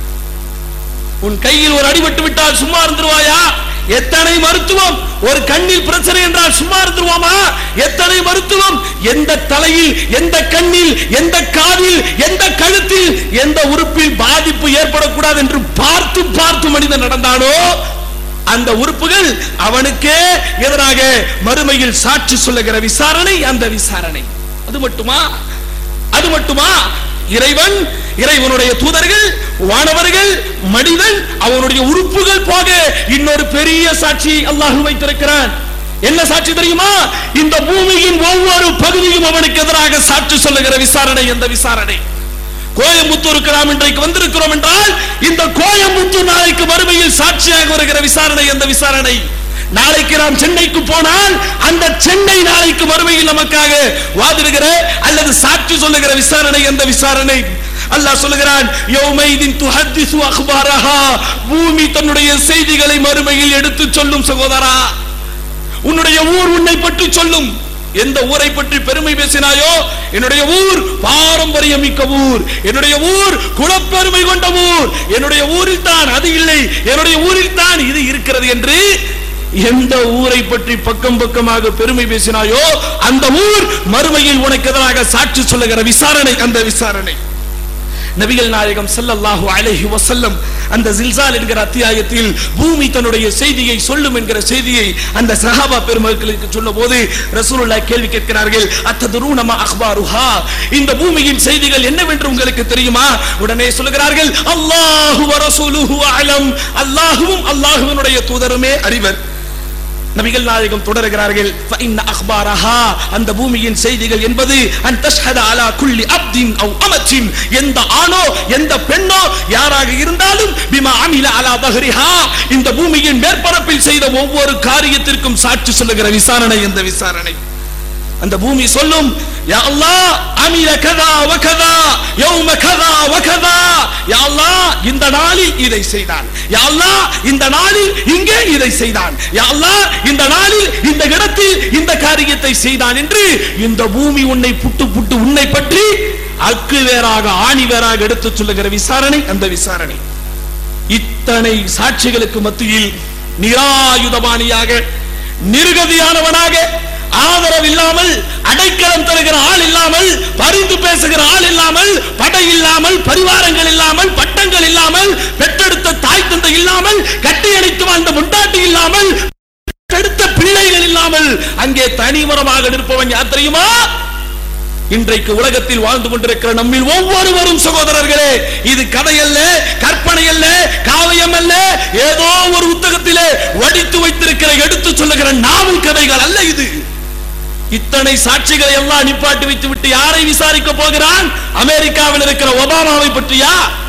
உன் கையில் ஒரு அடிபட்டு விட்டால் சும்மா இருந்துருவாயா? எத்தனை மருத்துவம். ஒரு கண்ணில் பிரச்சனை என்றால் சும்மா இருந்துருவோமா? எத்தனை மருத்துவம். எந்த தலையில், எந்த கண்ணில், எந்த காதில், எந்த கழுத்தில், எந்த உறுப்பில் பாதிப்பு ஏற்படக்கூடாது என்று பார்த்து பார்த்து மனிதன் நடந்தானோ அந்த உறுப்புகள் அவனுக்கே எதிராக மறுமையில் சாட்சி சொல்லுகிற விசாரணை அந்த விசாரணை. அது மட்டுமா? அது மட்டுமா? இறைவன், இறைவனுடைய தூதர்கள், வானவர்கள், மனிதன், அவனுடைய உறுப்புகள் போக இன்னொரு பெரிய சாட்சி அல்லாஹ் வைத்திருக்கிறான். என்ன சாட்சி தெரியுமா? இந்த பூமியின் ஒவ்வொரு பகுதியும் அவனுக்கு எதிராக சாட்சி சொல்லுகிற விசாரணை அந்த விசாரணை. கோயம்புத்தூருக்கு நாம் இன்றைக்கு வந்திருக்கிறோம் என்றால் இந்த கோயம்புத்தூர் நாளைக்கு மறுமையில் சாட்சியாக வருகிற விசாரணை அந்த விசாரணை. நாளைக்கு நாம் சென்னைக்கு போனால் அந்த சென்னை நாளைக்கு மறுமையில் நமக்காக வாதிடுகிற அல்லது சாட்சி சொல்லுகிற விசாரணை அந்த விசாரணை. அல்லாஹ் சொல்லுகிறான், யௌமைதின் துஹத்திசு அக்பாரஹா, பூமி தன்னுடைய செய்திகளை மறுமையில் எடுத்து சொல்லும். சகோதரா, உன்னுடைய ஊர் உன்னை பற்றி சொல்லும். எந்த ஊரை பற்றி பெருமை பேசினாயோ, என்னுடைய ஊர் பாரம்பரியம் மிக்க ஊர், என்னுடைய ஊர் குலப்பெருமை கொண்ட ஊர், என்னுடைய ஊரில் தான் அது இல்லை, என்னுடைய ஊரில் தான் இது இருக்கிறது என்று எந்த ஊரை பற்றி பக்கம் பக்கமாக பெருமை பேசினாயோ அந்த ஊர் மறுமையில் உனக்கு எதிராக சாட்சி சொல்லுகிற விசாரணை அந்த விசாரணை. நபிகள் நாயகம் ஸல்லல்லாஹு அலைஹி வஸல்லம் அந்த ஜில்சால் என்கிற அத்தியாயத்தில் பூமி தன்னுடைய செய்தியை சொல்லும் என்கிற செய்தியை அந்த சஹாபா பெருமக்களுக்கு சொன்னபோது ரசூலுல்லாஹ் கேள்வி கேட்கிறார்கள், அத்ததுரூன மா அக்பாருஹா, இந்த பூமியின் செய்திகள் என்னவென்று உங்களுக்கு தெரியுமா? உடனே சொல்கிறார்கள், அல்லாஹு வ ரசூலுஹு அலம், அல்லாஹ்வும் அல்லாஹ்வினுடைய தூதருமே அறிவர். நபிகள் நாயகம் தொடர்கிறார்கள், ஃபஇன்ன அக்பாரஹா, அந்த பூமியின் செய்திகள் என்பது அன் தஷ்ஹத அலா குல்லி அப்தின் அவ் அமத்தின், எந்த ஆணோ எந்த பெண்ணோ யாராக இருந்தாலும் பிமா அமில அலா தஹ்ரிஹா, இந்த பூமியின் மேற்பரப்பில் செய்த ஒவ்வொரு காரியத்திற்கும் சாட்சி சொல்லுகிற விசாரணை இந்த விசாரணை. அந்த பூமி சொல்லும், யா அல்லாஹ் அமில கதா வ கதா யௌம கதா வ கதா, யா அல்லாஹ் இந்த நாளில் இதை செய்தான், யா அல்லாஹ் இந்த நாளில் இங்கே இதை செய்தான், யா அல்லாஹ் இந்த நாளில் இந்த இடத்தில் இந்த காரியத்தை செய்தான் என்று இந்த பூமி உன்னை புட்டு புட்டு உன்னை பற்றி அக்கு வேறாக ஆணி வேறாக எடுத்து சொல்லுகிற விசாரணை அந்த விசாரணை. இத்தனை சாட்சிகளுக்கு மத்தியில் நிராயுதபாணியாக, நிர்கதியானவனாக, ஆதரவு இல்லாமல், அடைக்கலம் தருகிற ஆள் இல்லாமல், பரிந்து பேசுகிற ஆள் இல்லாமல், படை இல்லாமல், பரிவாரங்கள் இல்லாமல், பட்டங்கள் இல்லாமல், பெற்றெடுத்த தாய் தந்தை இல்லாமல், கட்டி அணைத்து வாழ்ந்த முண்டாட்டி இல்லாமல், பெற்றெடுத்த பிள்ளைகள் இல்லாமல் அங்கே தனிமரமாக நிற்பவன் யார் தெரியுமா? இன்றைக்கு உலகத்தில் வாழ்ந்து கொண்டிருக்கிற நம்மில் ஒவ்வொருவரும் சகோதரர்களே, இது கதை அல்ல, கற்பனை அல்ல, காவியம் அல்ல, ஏதோ ஒரு புத்தகத்திலே வடித்து வைத்திருக்கிற எடுத்து சொல்லுகிற நாவல் கதைகள் அல்ல இது. இத்தனை சாட்சிகளை எல்லாம் நிப்பாட்டி வைத்து விட்டு யாரை விசாரிக்க போகிறான்? அமெரிக்காவில் இருக்கிற ஒபாமாவை பற்றியா?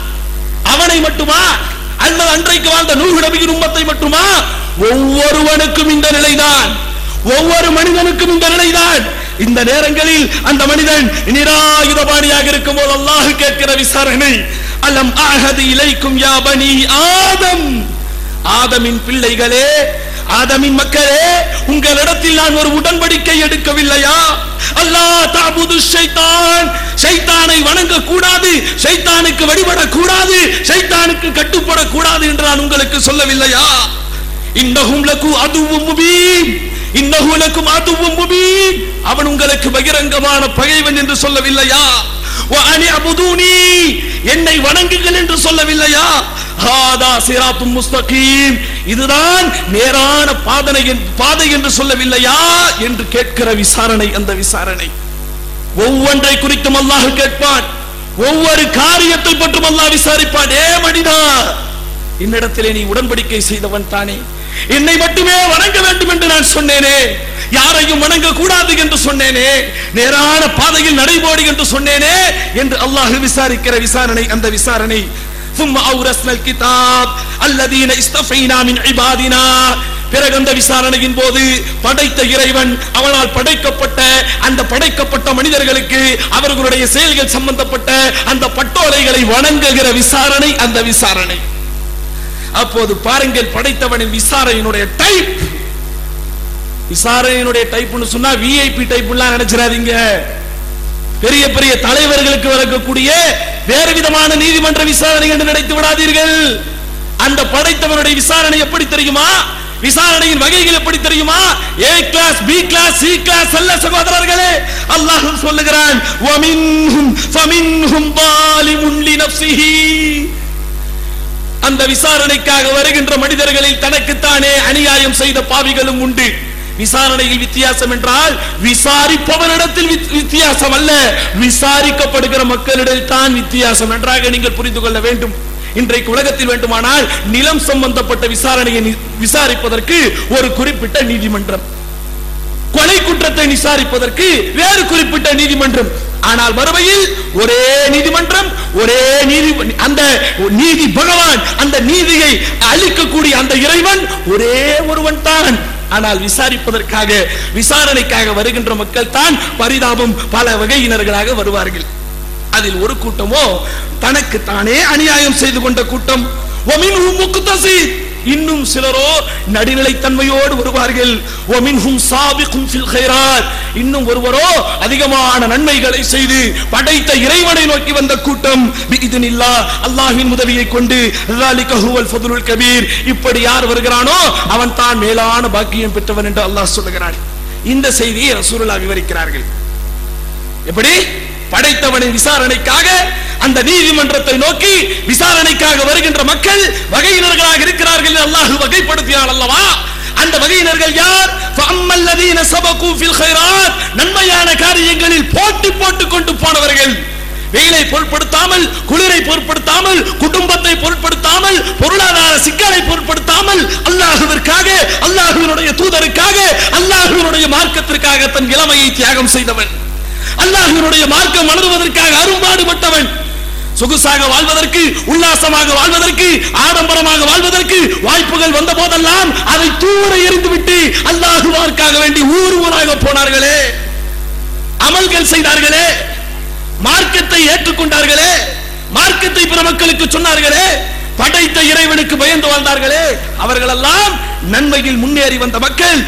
அவனை மட்டுமா? அல்லது அன்றைக்கு வாழ்ந்த நூஹ் நபியின் உம்மத்தை மட்டுமா? ஒவ்வொருவனுக்கும் இந்த நிலைதான், ஒவ்வொரு மனிதனுக்கும் இந்த நிலைதான். இந்த நேரங்களில் அந்த மனிதன் நிராயுதபாணியாக இருக்கும் போது அல்லாஹ் கேட்கிற விசாரணை, அலம் அஹது இலைக்கும் யா பனி ஆதம், ஆதமின் பிள்ளைகளே, ஆதமின் மக்களே, உங்களிடத்தில் நான் ஒரு உடன்படிக்கை எடுக்கவில்லையா? அல்லாஹ் தஅபுது ஷைத்தான், ஷைத்தானை வணங்க கூடாது, ஷைத்தானுக்கு வழிபடக் கூடாது, ஷைத்தானுக்கு கட்டுப்படக் கூடாது என்று நான் உங்களுக்கு சொல்லவில்லையா? இன்னஹும் லகு அதுவும் முபீன், இன்னஹு லகும் அதுவும் முபீன், அவன் உங்களுக்கு பகிரங்கமான பகைவன் என்று சொல்லவில்லையா? வ அனிஅபுதூனி, என்னை வணங்குங்கள் என்று சொல்லவில்லையா? ஹாதா சிராத்தும் முஸ்தகீம், இதுதான் நேரான பாதை பாதை என்று சொல்லவில்லையா என்று கேட்கிற விசாரணை. அந்த விசாரணை ஒவ்வொன்றை குறித்தும் அல்லாஹ் கேட்பான், ஒவ்வொரு காரியத்தை பற்றும் அல்லாஹ் விசாரிப்பான். ஏ மனிதா, என்னிடத்திலே நீ உடன்படிக்கை செய்தவன் தானே, என்னை மட்டுமே வணங்க வேண்டும் என்று நான் சொன்னேனே, யாரையும் வணங்க கூடாது என்று சொன்னேனே, நேரான பாதையில் நடைபோடு என்று சொன்னேனே என்று அல்லாஹ் விசாரிக்கிற விசாரணை. அந்த விசாரணை ثم أورثنا الكتاب الذين استفينا من عبادنا, பிறகு அந்த விசாரணையின் போது படைத்த இறைவன் அவனால் படைக்கப்பட்ட அந்த படைக்கப்பட்ட மனிதர்களுக்கு அவர்களுடைய செயல்கள் சம்பந்தப்பட்ட அந்த பட்டோலைகளை வணங்குகிற விசாரணை. அந்த விசாரணை அப்போது பாருங்கள், படைத்தவனின் விசாரணையினுடைய டைப். விசாரணையினுடைய டைப்னு சொன்னா விஐபி டைப் எல்லாம் நினைச்சிடாதீங்க. பெரிய பெரிய தலைவர்களுக்கு வரக்கூடிய வேறு விதமான நீதிமன்ற விசாரணை என்று நினைத்து விடாதீர்கள். அந்த படைத்தவனுடைய விசாரணை எப்படி தெரியுமா? விசாரணையின் வகைகள் எப்படி தெரியுமா? A class, B class, C class அல்ல சகோதரர்களே. அல்லாஹ் சொல்லுகிறான், வமின்ஹும் ஃபமின்ஹும் ஸாலிமுன் லினஃப்ஸிஹி, அந்த விசாரணைக்காக வருகின்ற மனிதர்களில் தனக்குத்தானே அநியாயம் செய்த பாவிகளும் உண்டு. விசாரணையில் வித்தியாசம் என்றால் விசாரிப்பவனிடத்தில் வித்தியாசம் அல்ல, விசாரிக்கப்படுகிற மக்களிடம் தான் வித்தியாசம். நன்றாக நீங்கள் புரிந்து கொள்ள வேண்டும். இன்றைக்கு உலகத்தில் வேண்டுமானால் நிலம் சம்பந்தப்பட்ட விசாரணையை விசாரிப்பதற்கு ஒரு குறிப்பிட்ட நீதிமன்றம், கொலை குற்றத்தை விசாரிப்பதற்கு வேறு குறிப்பிட்ட நீதிமன்றம். ஆனால் மறுமையில் ஒரே நீதிமன்றம், ஒரே நீதி, அந்த நீதி பகவான், அந்த நீதியை அளிக்கக்கூடிய அந்த இறைவன் ஒரே ஒருவன் தான். ஆனால் விசாரிப்பதற்காக விசாரணைக்காக வருகின்ற மக்கள் தான் பரிதாபம் பல வகையினர்களாக வருவார்கள். அதில் ஒரு கூட்டமோ தனக்கு தானே அநியாயம் செய்து கொண்ட கூட்டம், வமின்ஹும் முக்தஸீத், இன்னும் சிலரோ நடுநிலைத்தன்மையோடு வருவார்கள். வமின்ஹும் சாபிகுன் ஃபில் கைராத், இன்னும் ஒருவரோ அதிகமான நன்மைகளை செய்து படைத்த இறைவனை நோக்கி வந்த கூட்டம். பிஇذنில்லாஹ், அல்லாஹ்வின் உதவியை கொண்டு. ذلك هو الفضل الكبير, இப்படி யார் வருகிறானோ அவன் தான் மேலான பாக்கியம் பெற்றவன் என்று அல்லாஹ் சொல்லுகிறான். இந்த செய்தியை ரசூலுல்லாஹ் விவரிக்கிறார்கள். எப்படி படைத்தவனின் விசாரணைக்காக அந்த நீதிமன்றத்தை நோக்கி விசாரணைக்காக வருகின்ற மக்கள் வகையினர்களாக இருக்கிறார்கள் அல்லாஹ் வகைப்படுத்தினான் அல்லவா? அந்த வகையினர்கள் யார்? ஃபஅம்மல்லதீன சபகு ஃபில் கைராத், நன்மையான காரியங்களில் போட்டி போட்டுக் கொண்டு போனவர்கள், வெயிலை பொருட்படுத்தாமல், குளிரை பொருட்படுத்தாமல், குடும்பத்தை பொருட்படுத்தாமல், பொருளாதார சிக்கலை பொருட்படுத்தாமல் அல்லாஹ்விற்காக, அல்லாஹ்வினுடைய தூதருக்காக, அல்லாஹ்வினுடைய மார்க்கத்திற்காக தன் இளமையை தியாகம் செய்தவன், அல்லாஹ்வினுடைய மார்க்கம் வளருவதற்காக அரும்பாடுபட்டவன், சொகுசாக வாழ்வதற்கு, உல்லாசமாக வாழ்வதற்கு, ஆடம்பரமாக வாழ்வதற்கு வாய்ப்புகள் வந்த போதெல்லாம் அதை தூர எறிந்துவிட்டு அல்லாஹ்வுக்காக வேண்டி ஊர் ஊராக போனார்களே, அமல்கள் செய்தார்களே, மார்க்கத்தை ஏற்றுக்கொண்டார்களே, மார்க்கத்தை பிற மக்களுக்கு சொன்னார்களே, படைத்த இறைவனுக்கு பயந்து வாழ்ந்தார்களே, அவர்களெல்லாம் நன்மையில் முன்னேறி வந்த மக்கள்.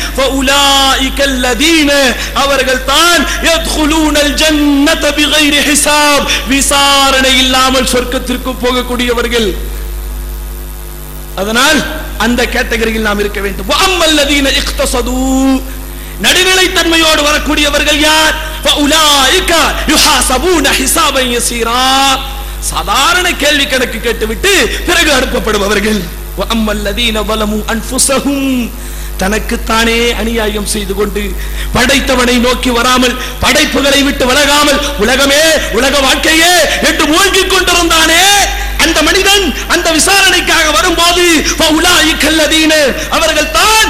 அவர்கள் தான் யத்குலூனல் ஜன்னத பிகைரி ஹிசாப், விசாரணை இல்லாமல் சொர்க்கத்திற்கு போகக்கூடியவர்கள். அதனால் அந்த கேட்டகரியில் நாம் இருக்க வேண்டும். வஅம்மல்லதீன இக்தஸது, நடுநிலைத்தன்மையோடு வரக்கூடியவர்கள் யார்? ஃபஉலாயிக யுஹாஸபூன ஹிசாபன் யஸீரா, சாதாரண கேள்வி கணக்கு கேட்டுவிட்டு பிறகு அனுப்பப்படுபவர்கள். வஅம்மல்லதீன ஸலமு அன்ஃபுஸஹும், தனக்குத்தானே அநியாயம் செய்து கொண்டு படைத்தவனை நோக்கி வராமல் படைப்புகளை விட்டு விலகாமல் உலகமே உலக வாழ்க்கையே என்று மூழ்கிக் கொண்டிருந்தானே அந்த மனிதன் அந்த விசாரணைக்காக வரும்போது அவர்கள் தான்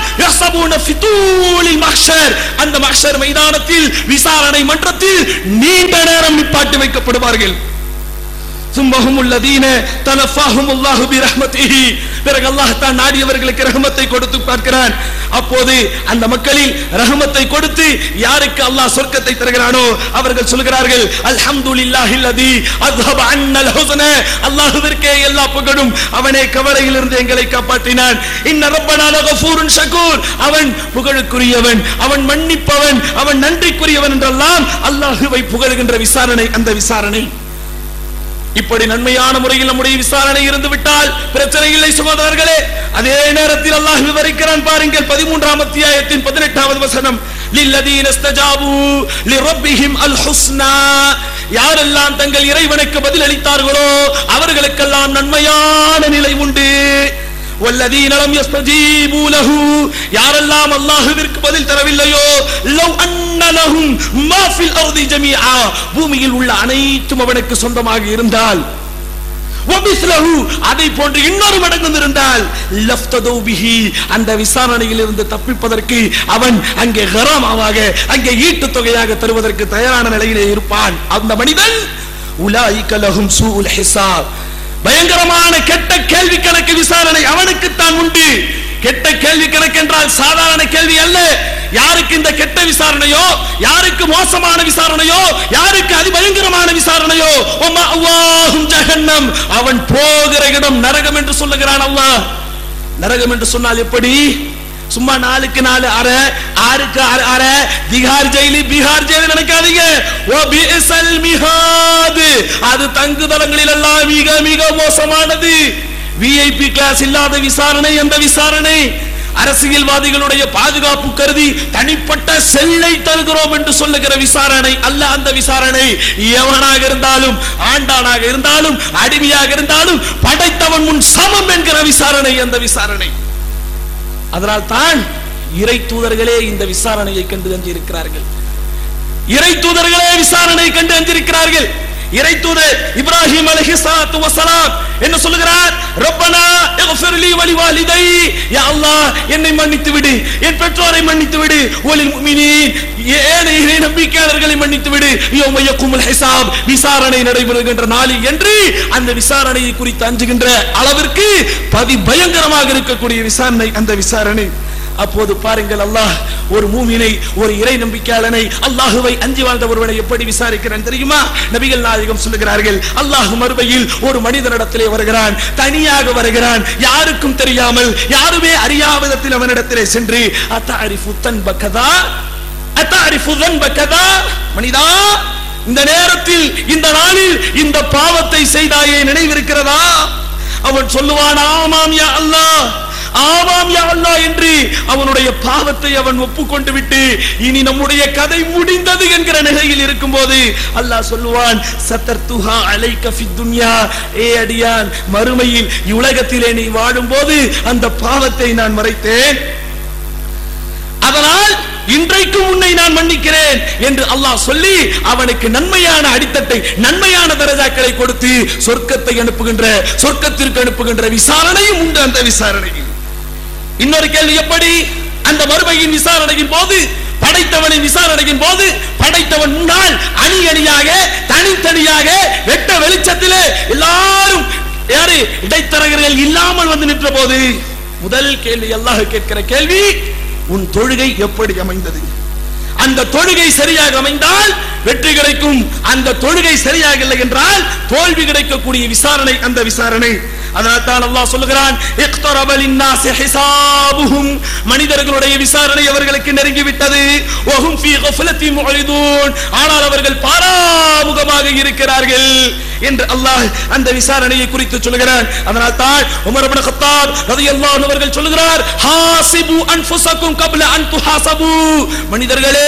அந்த மஹ்ஷர் மைதானத்தில் விசாரணை மன்றத்தில் நீண்ட நேரம் நிப்பாட்டி வைக்கப்படுவார்கள். பிறகு அல்லாஹ் தான் நாடியவர்களுக்கு ரஹமத்தை கொடுத்து பார்க்கிறான். அப்போது அந்த மக்களில் ரஹமத்தை கொடுத்து யாருக்கு அல்லாஹ் சொர்க்கத்தை தருகிறானோ அவர்கள் சொல்கிறார்கள், அல்ஹம்துலில்லாஹில்லதி அஸ்ஹப அன்னல் ஹுஸ்ன, அல்லாஹ்விற்கே எல்லா புகழும், அவனே கவலையில் இருந்து எங்களை காப்பாற்றினான். இன்ன ரப்பனா லகஃபூருன் ஷக்கூர், அவன் புகழுக்குரியவன், அவன் மன்னிப்பவன், அவன் நன்றிக்குரியவன் என்றெல்லாம் அல்லாஹ்வை புகழுகின்ற விசாரணை அந்த விசாரணை. இப்படி நன்மையான முறையில் நம்முடைய விசாரணை இருந்து விட்டால் பிரச்சனை இல்லை சகோதரர்களே. அதே நேரத்தில் அல்லாஹ் விவரிக்கிறான் பாருங்கள், பதிமூன்றாம் அத்தியாயத்தின் பதினெட்டாவது வசனம், லில்லதீன இஸ்தஜாபு லிரப்பிஹிம் அல் ஹுஸ்னா, யாரெல்லாம் தங்கள் இறைவனுக்கு பதில் அளித்தார்களோ அவர்களுக்கெல்லாம் நன்மையான நிலை உண்டு. வல்லதீன லம் யஸ்தஜீபு லஹு, யாரெல்லாம் அல்லாஹ்விற்கு பதில் தரவில்லையோ, லவ் அன்ன லஹும் மா ஃபில் அர்தி ஜமீஆ, பூமியில் உள்ள அனைத்தும் அவனுக்கு சொந்தமாக இருந்தால், வமிஸ்லஹு, அதை போன்று இன்னொரு மடங்கு இருந்தால், லஃப்தது பிஹி, அந்த விசாரணையில் இருந்து தப்பிப்பதற்கு அவன் அங்கே கராமாவாக அங்கே ஈட்டு தொகையாக தருவதற்கு தயாரான நிலையிலே இருப்பான். அந்த மனிதன் உலாயிக லஹும் சூஉல் ஹிசாப், பயங்கரமான கெட்ட கேள்வி கணக்கு விசாரணை அவனுக்குத்தான் உண்டு. கெட்ட கேள்வி கணக்கு என்றால் சாதாரண கேள்வி அல்ல. யாருக்கு இந்த கெட்ட விசாரணையோ, யாருக்கு மோசமான விசாரணையோ, யாருக்கு அதிபயங்கரமான விசாரணையோ, ஜஹன்னம், அவன் போகிற இடம் நரகம் என்று சொல்லுகிறான் அல்லாஹ். நரகம் என்று சொன்னால் எப்படி? சும்மா நாளுக்கு நாலு அரை, ஆறுக்கு அரை, திகார் ஜெயிலி பீகார் ஜெயிலி நினைக்காதீங்க. ஓ பிஎஸ்எல் மிஹாது, அது தங்குதளங்களில் எல்லாம் மிக மிக மோசமானது. விஐபி கிளாஸ் இல்லாத விசாரணை அந்த விசாரணை. அரசியல்வாதிகளுடைய பாதுகாப்பு கருதி தனிப்பட்ட செல்லை தருகிறோம் என்று சொல்லுகிற விசாரணை அல்ல அந்த விசாரணை. எவனாக இருந்தாலும், ஆண்டானாக இருந்தாலும், அடிமையாக இருந்தாலும் படைத்தவன் முன் சமம் என்கிற விசாரணை அந்த விசாரணை. அதனால் தான் இறை தூதர்களே இந்த விசாரணையை கண்டு அஞ்சிருக்கிறார்கள். இறை தூதர்களே விசாரணை கண்டு அஞ்சிருக்கிறார்கள். இறை தூதர் இப்ராஹிம் அலைஹிஸ்ஸலாத்து வஸலாம் என்ன சொல்கிறார்? ரப்பனா இக்ஃபிர் லீ வ லிவாலிதை, யா அல்லாஹ் என்னை மன்னித்து விடு, என் பெற்றோரை மன்னித்து விடு, வலில் முஃமினீன், ஏனைய நம்பிக்கையாளர்களை மன்னித்து விடு, யௌம யகுமுல் ஹிசாப், விசாரணை நடைபெறுகின்ற நாளில் என்று அந்த விசாரணையை குறித்து அஞ்சுகின்ற அளவிற்கு பதி பயங்கரமாக இருக்கக்கூடிய விசாரணை அந்த விசாரணை. அப்போது பாருங்கள், அல்லாஹ் ஒரு மூமினை, ஒரு இறை நம்பிக்கையாளனை, அல்லாஹுவை அஞ்சி வாழ்ந்த ஒருவனை எப்படி விசாரிக்கிறான் தெரியுமா? நபிகள் நாயகம் சொல்லுகிறார்கள், அல்லாஹ் மறுமையில் ஒரு மனிதனிடத்திலே வருகிறான், தனியாக வருகிறான், யாருக்கும் தெரியாமல், யாருமே அறியாத விதத்தில் அவனிடத்திலே சென்று, அத்தஅரிஃபு தன்பகதா அத்தஅரிஃபு தன்பகதா, மனிதா இந்த நேரத்தில் இந்த நாளில் இந்த பாவத்தை செய்தாயே நினைவிருக்கிறதா? அவன் சொல்லுவான், ஆமாம் யா அல்லாஹ், ஆமாம் யா அல்லாஹ் என்று அவனுடைய பாவத்தை அவன் ஒப்புக்கொண்டு விட்டு இனி நம்முடைய கதை முடிந்தது என்கிற நிலையில் இருக்கும்போது அல்லாஹ் சொல்லுவான், சத்தர்துஹா அலைக ஃபித் துன்யா, ஏ அடியான், மறுமையில் உலகத்திலே நீ வாழும்போது அந்த பாவத்தை நான் மறைத்தேன், அதனால் இன்றைக்கு உன்னை நான் மன்னிக்கிறேன் என்று அல்லாஹ் சொல்லி அவனுக்கு நன்மையான அடித்தட்டை, நன்மையான தரஜாக்களை கொடுத்து சொர்க்கத்தை அனுப்புகின்ற, சொர்க்கத்திற்கு அனுப்புகின்ற விசாரணையும் உண்டு அந்த விசாரணையில். இன்னொரு கேள்வி, எப்படி அந்த மறுமையின் விசாரணையின் போது, படைத்தவனின் விசாரணையின் போது படைத்தவன் முன்னால் அணி அணியாக தனித்தனியாக வெட்ட வெளிச்சத்திலே எல்லாரும் யாரு இடைத்தரகர்கள் இல்லாமல் வந்து நின்ற போது முதல் கேள்வி அல்லாஹ் கேட்கிற கேள்வி, உன் தொழுகை எப்படி அமைந்தது? அந்த தொழுகை சரியாக அமைந்தால் வெற்றி கிடைக்கும், அந்த தொழுகை சரியாக இல்லை என்றால் தோல்வி கிடைக்கக்கூடிய விசாரணை அந்த விசாரணை. அதனால் தான் அல்லாஹ் சொல்லுகிறான், இக்தரப லின்னாஸி ஹிசாபுஹும், மனிதர்களுடைய விசாரணை அவர்களுக்கு நெருங்கி விட்டது, வஹும் ஃபீ கஃலத்தின் முஅரிதூன், ஆனால் அவர்கள் பாராமுகமாக இருக்கிறார்கள் என்று அல்லாஹ் அந்த விசாரணையை குறித்து சொல்கிறான். அதனால் தான் உமர் இப்னு கத்தாப் ரலியல்லாஹு அன்ஹு அவர்கள் சொல்கிறார், ஹாசிபு அன்ஃபுஸக்கும் கப்ல அன் துஹாசபு, மனிதர்களே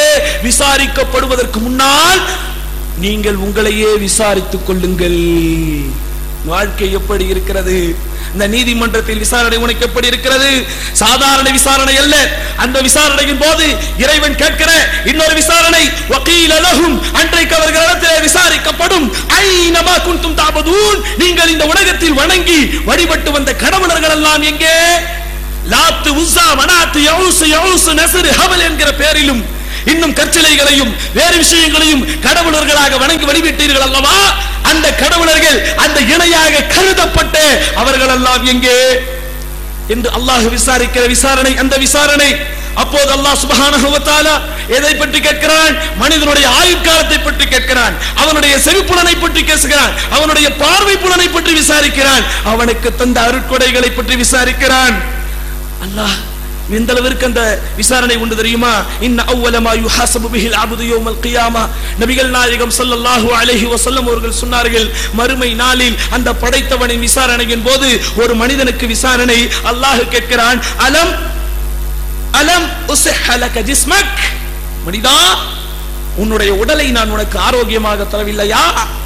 விசாரிக்கப்படுவதற்கு முன்னால் நீங்கள் உங்களையே விசாரித்துக் கொள்ளுங்கள். வாழ்க்கை எப்படி இருக்கிறது? இந்த நீதிமன்றத்தில் விசாரணை உனக்கு எப்படி இருக்கிறது? சாதாரண விசாரணை அல்ல. அந்த விசாரணையின் போது இறைவன் கேட்கிற இன்னொரு விசாரணை, வகீல லஹும், அன்றைக்கு அவர்களிடத்தில் விசாரிக்கப்படும், ஐனமா குன்தும் தஅபுதூன், நீங்கள் இந்த உலகத்தில் வணங்கி வழிபட்டு வந்த கடவுளர்கள் எல்லாம் எங்கே? லாத், உஸ்ஸா, மனாத், யஊஸ், யஊஸ், நஸ்ர், ஹபல் என்கிற பெயரிலும் இன்னும் கற்சிலைகளையும் வேறு விஷயங்களையும் கடவுளர்களாக வணங்கி வழிபட்டீர்கள் அல்லவா? அந்த கடவுளர்கள் அந்த இணையாக கருதப்பட்ட அவர்கள் எல்லாம் எங்கே என்று அல்லாஹ் விசாரிக்கிற விசாரணை அந்த விசாரணை. அப்போது அல்லாஹ் சுப்ஹானஹு வ தஆலா எதை பற்றி கேட்கிறான்? மனிதனுடைய ஆயுட்காலத்தை பற்றி கேட்கிறான், அவனுடைய செவிப்புலனை பற்றி பேசுகிறான், அவனுடைய பார்வை புலனை பற்றி விசாரிக்கிறான், அவனுக்கு தந்த அருட்கொடைகளை பற்றி விசாரிக்கிறான். அல்லாஹ் எந்த அளவிற்கு அந்த விசாரணை உண்டு தெரியுமா? இன்ன அவ்வல மா யுஹாஸபு பிஹில் அப்து யௌமல் கியாமா, நபிகள் நாயகம் ஸல்லல்லாஹு அலைஹி வஸல்லம் அவர்கள் சொன்னார்கள், மறுமை நாளில் அந்த படைத்தவனின் விசாரணையின் போது ஒரு மனிதனுக்கு விசாரணை. அல்லாஹ் கேட்கிறான், அலம் அலம் உஸஹ லக ஜிஸ்மக், மனிதா உன்னுடைய உடலை நான் உனக்கு ஆரோக்கியமாக தரவில்லையா?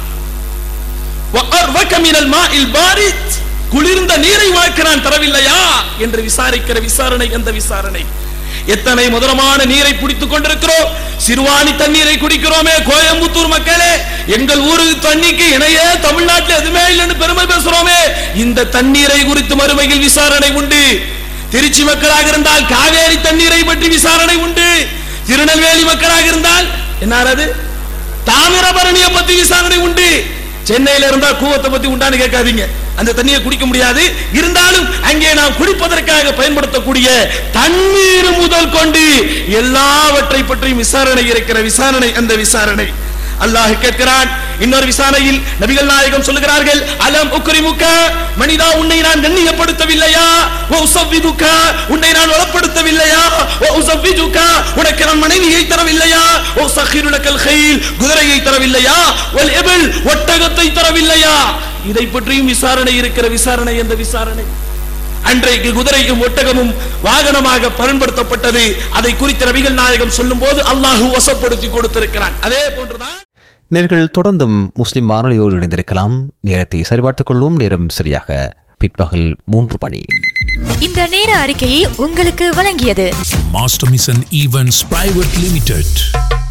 வ அர்வக மினல் மாஇல் பாரித், குளிர்ந்த நீரை உனக்கு நான் தரவில்லையா என்று விசாரிக்கிற விசாரணை அந்த விசாரணை. எத்தனை மதுரமான நீரை குடித்துக் கொண்டிருக்கிறோம். சிறுவாணி தண்ணீரை குடிக்கிறோமே கோயம்புத்தூர் மக்களே, எங்கள் ஊரு தண்ணிக்கு இணையே தமிழ்நாட்டில் எதுவுமே இல்லைன்னு பெருமை பேசுறோமே. இந்த தண்ணீரை குறித்து மறுமையில் விசாரணை உண்டு. திருச்சி மக்களாக இருந்தால் காவேரி தண்ணீரை பற்றி விசாரணை உண்டு. திருநெல்வேலி மக்களாக இருந்தால் என்ன தாமிரபரணியை பற்றி விசாரணை உண்டு. சென்னையில இருந்தா கூவத்தை பத்தி உண்டான்னு கேட்காதீங்க, அந்த தண்ணியை குடிக்க முடியாது. இருந்தாலும் அங்கே நாம் குடிப்பதற்காக பயன்படுத்தக்கூடிய தண்ணீர் முதல் கொண்டு எல்லாவற்றை பற்றியும் விசாரணை இருக்கிற விசாரணை அந்த விசாரணை. அல்லாஹ் கேட்கிறான். இன்னொரு விசாரணையில் நபிகள் நாயகம் சொல்லுகிறார்கள், அலம் உக்ரிமுக, மனிதா உன்னை நான் கண்ணியப்படுத்தவில்லையா? வ உஸவ்விதுக, உன்னை நான் வளப்படுத்தவில்லையா? வ உஸவ்விஜுக, உனக்கு நான் மனைவியை தரவில்லையா? வ உஸஹிரு லக்கல் கைல், குதிரையை தரவில்லையா? வல் இபில், ஒட்டகத்தை தரவில்லையா? இதை பற்றியும் விசாரணை இருக்கிற விசாரணை அந்த விசாரணை. அன்றைக்கு குதிரையும் ஒட்டகமும் வாகனமாக பயன்படுத்தப்பட்டது. அதை குறித்த நபிகள் நாயகம் சொல்லும் போது அல்லாஹ் வசப்படுத்தி கொடுத்திருக்கிறான். அதே போன்றுதான் நேர்கள் தொடர்ந்தும் முஸ்லிம் வானொலியோடு இணைந்திருக்கலாம். நேரத்தை சரிபார்த்துக் கொள்வோம். நேரம் சரியாக பிற்பகல் மூன்று மணி. இந்த நேர அறிக்கையை உங்களுக்கு வழங்கியது master mission events private limited.